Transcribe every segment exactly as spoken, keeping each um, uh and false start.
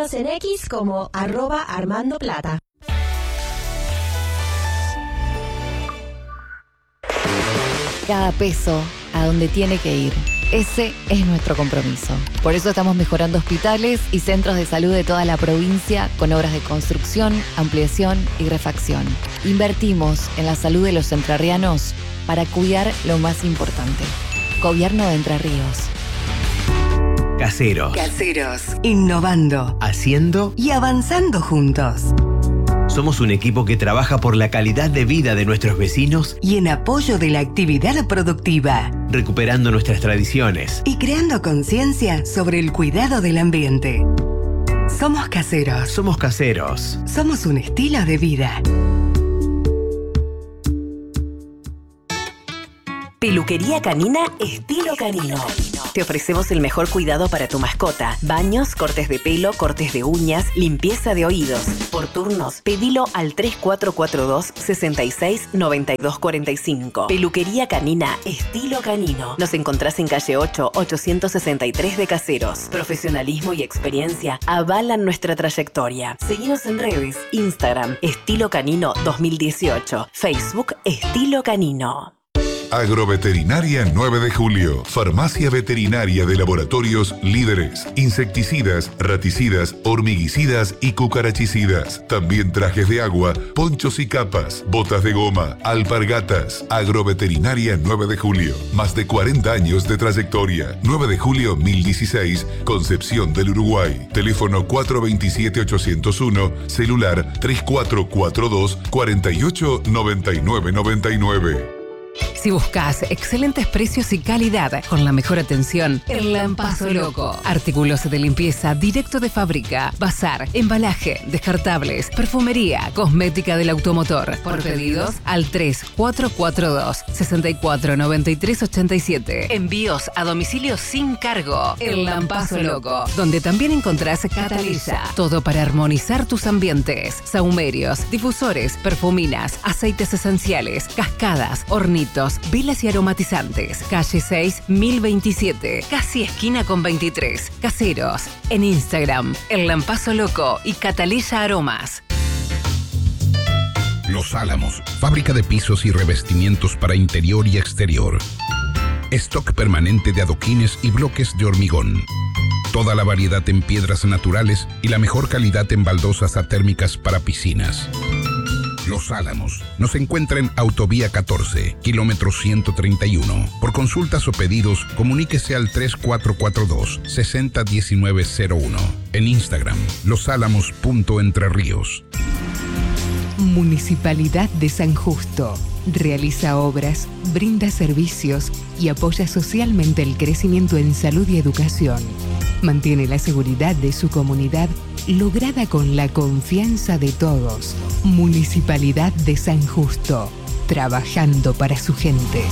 Síguenos en X como arroba Armando Plata. Cada peso a donde tiene que ir. Ese es nuestro compromiso. Por eso estamos mejorando hospitales y centros de salud de toda la provincia con obras de construcción, ampliación y refacción. Invertimos en la salud de los entrerrianos para cuidar lo más importante. Gobierno de Entre Ríos. Caseros. Caseros. Innovando. Haciendo y avanzando juntos. Somos un equipo que trabaja por la calidad de vida de nuestros vecinos y en apoyo de la actividad productiva, recuperando nuestras tradiciones y creando conciencia sobre el cuidado del ambiente. Somos caseros. Somos caseros. Somos un estilo de vida. Peluquería canina estilo canino. Te ofrecemos el mejor cuidado para tu mascota. Baños, cortes de pelo, cortes de uñas, limpieza de oídos. Por turnos, pedilo al tres cuatro cuatro dos, seis seis, nueve dos cuatro cinco. Peluquería canina estilo canino. Nos encontrás en calle ocho, ochocientos sesenta y tres de Caseros. Profesionalismo y experiencia avalan nuestra trayectoria. Seguinos en redes. Instagram, Estilo Canino dos mil dieciocho. Facebook, Estilo Canino. Agroveterinaria nueve de julio. Farmacia veterinaria de laboratorios líderes. Insecticidas, raticidas, hormiguicidas y cucarachicidas. También trajes de agua, ponchos y capas, botas de goma, alpargatas. Agroveterinaria nueve de julio. Más de cuarenta años de trayectoria. nueve de julio mil dieciséis, Concepción del Uruguay. Teléfono cuatro dos siete, ocho cero uno, celular tres cuatro cuatro dos, cuatro ocho nueve nueve nueve nueve. Si buscas excelentes precios y calidad con la mejor atención, El Lampazo Loco. Artículos de limpieza directo de fábrica, bazar, embalaje, descartables, perfumería, cosmética del automotor. Por pedidos al tres cuatro cuatro dos, seis cuatro nueve tres ocho siete. Envíos a domicilio sin cargo. El Lampazo Loco, donde también encontrás Catalisa. Todo para armonizar tus ambientes. Saumerios, difusores, perfuminas, aceites esenciales, cascadas, hornitos, velas y aromatizantes. Calle seis, mil veintisiete. Casi esquina con veintitrés. Caseros. En Instagram, El Lampazo Loco y Catalisa Aromas. Los Álamos, fábrica de pisos y revestimientos para interior y exterior. Stock permanente de adoquines y bloques de hormigón. Toda la variedad en piedras naturales y la mejor calidad en baldosas atérmicas para piscinas. Los Álamos. Nos encuentra en Autovía catorce, kilómetro ciento treinta y uno. Por consultas o pedidos, comuníquese al tres cuatro cuatro dos, seis cero uno nueve cero uno. En Instagram, losálamos.entreríos. Municipalidad de San Justo. Realiza obras, brinda servicios y apoya socialmente el crecimiento en salud y educación. Mantiene la seguridad de su comunidad lograda con la confianza de todos. Municipalidad de San Justo, trabajando para su gente.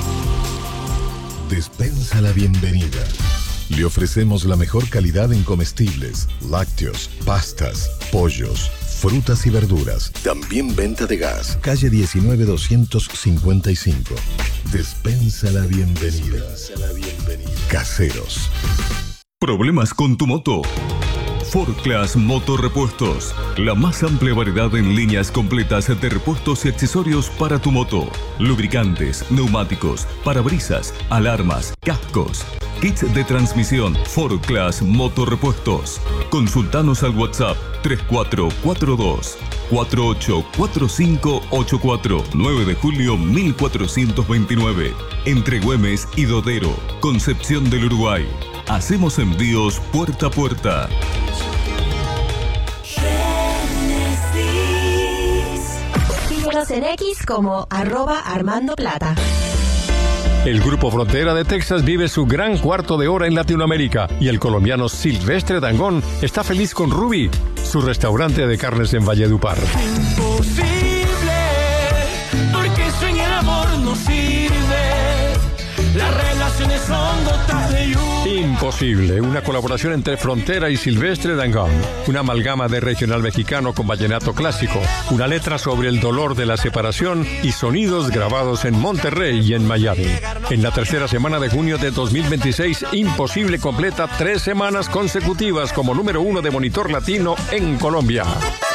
Despensa la bienvenida. Le ofrecemos la mejor calidad en comestibles, lácteos, pastas, pollos, frutas y verduras. También venta de gas. Calle diecinueve doscientos cincuenta y cinco. Despensa la bienvenida. Despensa la bienvenida. Caseros. ¿Problemas con tu moto? Ford Class Motorrepuestos. La más amplia variedad en líneas completas de repuestos y accesorios para tu moto. Lubricantes, neumáticos, parabrisas, alarmas, cascos. Kits de transmisión. Ford Class Motorrepuestos. Consultanos al WhatsApp tres cuatro cuatro dos, cuatro ocho cuatro cinco ocho cuatro. nueve de julio mil cuatrocientos veintinueve. Entre Güemes y Dodero, Concepción del Uruguay. Hacemos envíos puerta a puerta. Síguenos en X como arroba Armando Plata. El Grupo Frontera de Texas vive su gran cuarto de hora en Latinoamérica y el colombiano Silvestre Dangond está feliz con Ruby, su restaurante de carnes en Valledupar. Imposible, porque eso en el amor no sirve. Las relaciones son gotas de lluvia. Imposible, una colaboración entre Frontera y Silvestre Dangond. Una amalgama de regional mexicano con vallenato clásico. Una letra sobre el dolor de la separación y sonidos grabados en Monterrey y en Miami. En la tercera semana de junio de dos mil veintiséis, Imposible completa tres semanas consecutivas como número uno de Monitor Latino en Colombia.